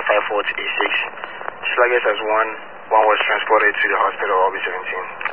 954 to E6. Sluggish as 1. 1 was transported to the hospital, OB 17.